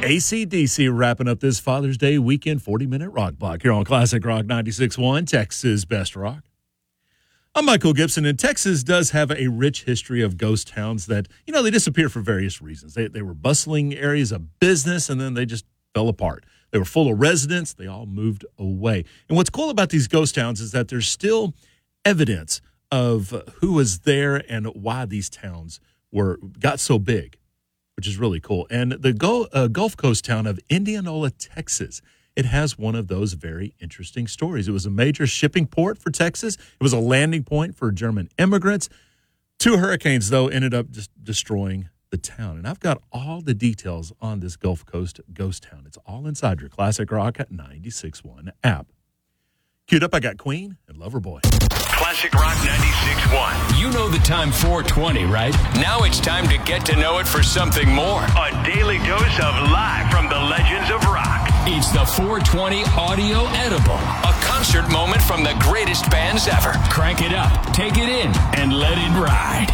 AC/DC wrapping up this Father's Day weekend 40-minute rock block here on Classic Rock 96.1, Texas Best Rock. I'm Michael Gibson, and Texas does have a rich history of ghost towns that, they disappear for various reasons. They were bustling areas of business, and then they just fell apart. They were full of residents. They all moved away. And what's cool about these ghost towns is that there's still evidence of who was there and why these towns got so big, which is really cool. And the Gulf Coast town of Indianola, Texas, it has one of those very interesting stories. It was a major shipping port for Texas. It was a landing point for German immigrants. 2 hurricanes, though, ended up just destroying the town. And I've got all the details on this Gulf Coast ghost town. It's all inside your Classic Rock 96.1 app. Queued up, I got Queen and Loverboy. Classic Rock 96.1. You know the time 420, right? Now it's time to get to know it for something more. A daily dose of live from the legends of rock. It's the 420 Audio Edible, a concert moment from the greatest bands ever. Crank it up, take it in, and let it ride.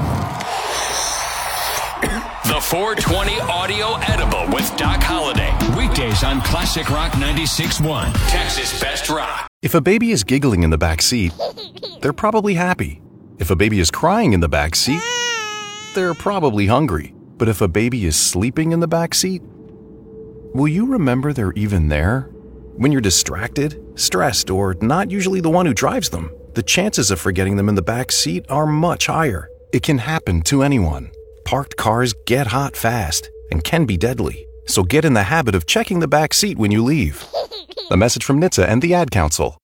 The 420 Audio Edible with Doc Holliday. Weekdays on Classic Rock 96.1, Texas Best Rock. If a baby is giggling in the back seat, they're probably happy. If a baby is crying in the back seat, they're probably hungry. But if a baby is sleeping in the back seat, will you remember they're even there? When you're distracted, stressed, or not usually the one who drives them, the chances of forgetting them in the back seat are much higher. It can happen to anyone. Parked cars get hot fast and can be deadly. So get in the habit of checking the back seat when you leave. A message from NHTSA and the Ad Council.